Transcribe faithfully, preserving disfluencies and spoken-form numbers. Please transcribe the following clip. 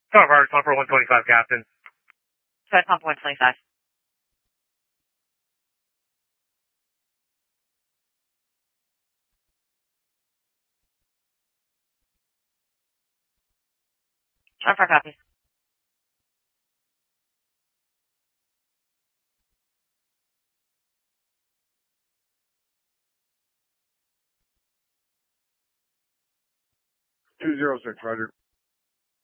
Tower Roger, Pump for one twenty-five, Captain. Set Pump one twenty-five. Tower four copy. two zero six, Roger.